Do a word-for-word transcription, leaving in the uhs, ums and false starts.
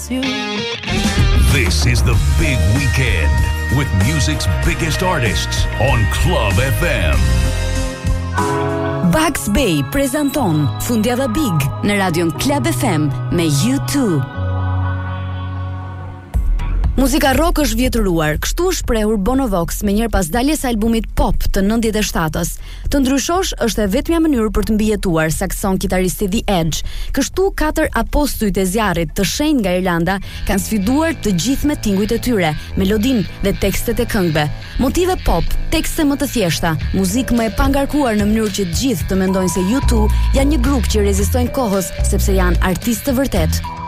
miss you. This is the big weekend with music's biggest artists on Club F M. Bugs Bay prezanton Fundjava Big në radion Club F M me U two. Muzika rock është vjetëruar, kështu është shprehur Bono Vox me njëherë pas daljes së albumit Pop të nëntëdhjetë e shtatës. Të ndryshosh është e vetmja mënyrë për të mbijetuar, sakson kitaristi The Edge. Kështu katër apostujt e zjarrit të shenjtë nga Irlanda kanë sfiduar të gjithë me tingujt e tyre, melodinë dhe tekstet e këngëve. Motive pop, tekste më të thjeshta, muzikë më e pangarkuar në mënyrë që të gjithë të mendojnë se U two janë një grup që rezistojnë kohës sepse janë artistë të vërtetë.